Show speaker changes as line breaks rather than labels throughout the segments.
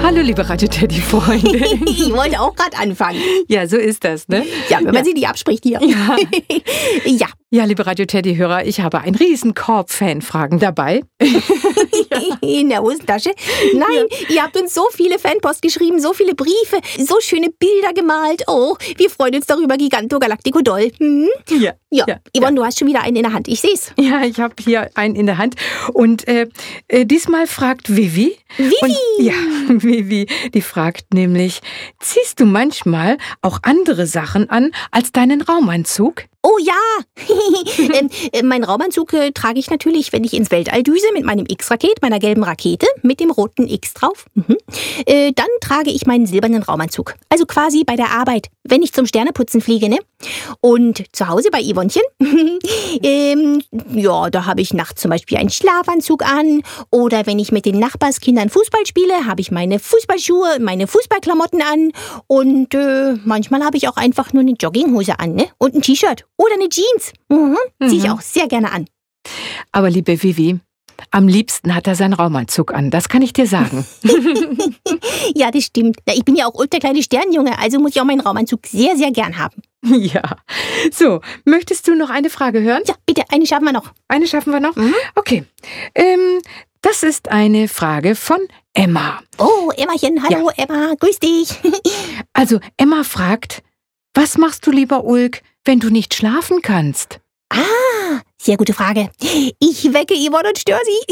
Hallo, liebe Radio Teddy-Freunde.
Ich wollte auch gerade anfangen.
Ja, so ist das, ne?
Ja, wenn man sie nicht abspricht hier.
Ja.
Ja.
Ja, liebe Radio Teddy-Hörer, ich habe einen riesen Korb Fanfragen dabei.
In der Hosentasche. Nein, ihr habt uns so viele Fanpost geschrieben, so viele Briefe, so schöne Bilder gemalt. Oh, wir freuen uns darüber, Giganto Galactico doll. Hm?
Ja.
Yvonne, du hast schon wieder einen in der Hand. Ich seh's.
Ja, ich habe hier einen in der Hand. Und diesmal fragt Vivi.
Vivi!
Und, ja, Vivi, die fragt nämlich, ziehst du manchmal auch andere Sachen an als deinen Raumanzug?
Oh ja, meinen Raumanzug trage ich natürlich, wenn ich ins Weltall düse, mit meinem X-Raket, meiner gelben Rakete, mit dem roten X drauf. Dann trage ich meinen silbernen Raumanzug. Also quasi bei der Arbeit, wenn ich zum Sterneputzen fliege, ne? Und zu Hause bei Yvonnchen, ja, da habe ich nachts zum Beispiel einen Schlafanzug an. Oder wenn ich mit den Nachbarskindern Fußball spiele, habe ich meine Fußballschuhe, meine Fußballklamotten an. Und manchmal habe ich auch einfach nur eine Jogginghose an, ne? Und ein T-Shirt. Oder eine Jeans. Ziehe ich auch sehr gerne an.
Aber liebe Vivi, am liebsten hat er seinen Raumanzug an, das kann ich dir sagen.
Ja, das stimmt. Ich bin ja auch ultra-kleine Sternjunge, also muss ich auch meinen Raumanzug sehr, sehr gern haben.
Ja. So, möchtest du noch eine Frage hören?
Ja, bitte, eine schaffen wir noch.
Eine schaffen wir noch? Okay. Das ist eine Frage von Emma.
Oh, Emmachen, hallo Emma, grüß dich.
Also, Emma fragt, was machst du, lieber Ulk, wenn du nicht schlafen kannst?
Ah, sehr gute Frage. Ich wecke Yvonne und störe sie.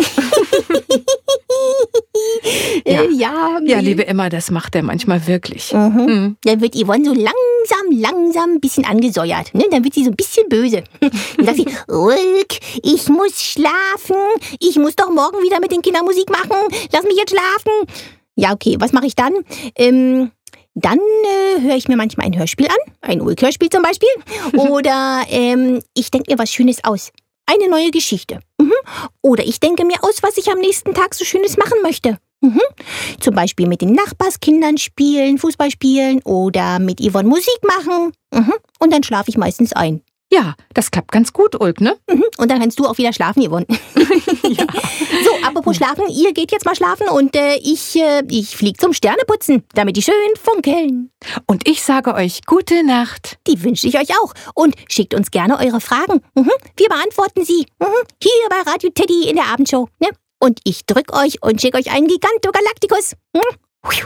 Ja, liebe Emma, das macht er manchmal wirklich.
Dann wird Yvonne so langsam ein bisschen angesäuert. Ne? Dann wird sie so ein bisschen böse. Dann sagt sie, Ulk, ich muss schlafen. Ich muss doch morgen wieder mit den Kindern Musik machen. Lass mich jetzt schlafen. Ja, okay, was mache ich dann? Dann höre ich mir manchmal ein Hörspiel an, ein Ulk-Hörspiel zum Beispiel. Oder ich denke mir was Schönes aus. Eine neue Geschichte. Oder ich denke mir aus, was ich am nächsten Tag so Schönes machen möchte. Zum Beispiel mit den Nachbarskindern spielen, Fußball spielen oder mit Yvonne Musik machen. Und dann schlafe ich meistens ein.
Ja, das klappt ganz gut, Ulk, ne?
Und dann kannst du auch wieder schlafen, Yvonne.
Ja.
So, apropos schlafen, ihr geht jetzt mal schlafen und ich fliege zum Sterneputzen, damit die schön funkeln.
Und ich sage euch gute Nacht.
Die wünsche ich euch auch. Und schickt uns gerne eure Fragen. Wir beantworten sie. Hier bei Radio Teddy in der Abendshow. Ne? Und ich drück euch und schicke euch einen Giganto Galacticus.